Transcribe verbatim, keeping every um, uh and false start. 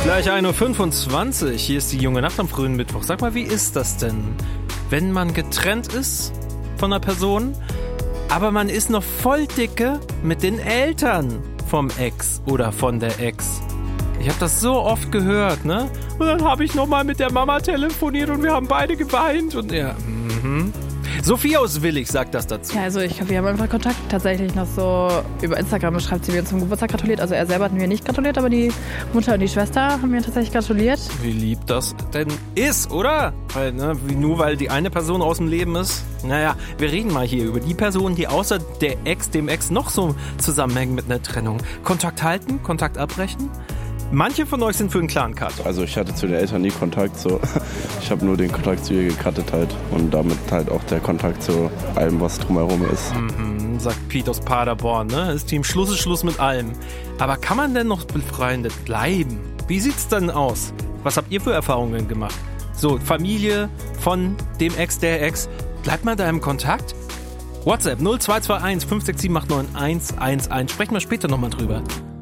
Gleich ein Uhr fünfundzwanzig, hier ist die junge Nacht am frühen Mittwoch. Sag mal, wie ist das denn, wenn man getrennt ist von einer Person, aber man ist noch voll dicke mit den Eltern vom Ex oder von der Ex? Ich habe das so oft gehört, ne? Und dann habe ich nochmal mit der Mama telefoniert und wir haben beide geweint und ja, mhm. Sophie aus Willig sagt das dazu. Ja, also ich glaube, wir haben einfach Kontakt tatsächlich noch so über Instagram, schreibt sie mir zum Geburtstag gratuliert. Also er selber hat mir nicht gratuliert, aber die Mutter und die Schwester haben mir tatsächlich gratuliert. Wie lieb das denn ist, oder? Weil, ne, nur weil die eine Person aus dem Leben ist. Naja, wir reden mal hier über die Personen, die außer der Ex, dem Ex noch so zusammenhängen mit einer Trennung. Kontakt halten, Kontakt abbrechen. Manche von euch sind für einen Clan-Cut. Also ich hatte zu den Eltern nie Kontakt, so. Ich habe nur den Kontakt zu ihr gecuttet halt und damit halt auch der Kontakt zu allem, was drumherum ist. Mhm, sagt Pete aus Paderborn, ne? Ist Team Schluss ist Schluss mit allem. Aber kann man denn noch befreundet bleiben? Wie sieht's denn aus? Was habt ihr für Erfahrungen gemacht? So, Familie von dem Ex, der Ex. Bleibt man da im Kontakt? WhatsApp null zwei zwei eins fünf sechs sieben acht neun eins eins eins. Sprechen wir später nochmal drüber.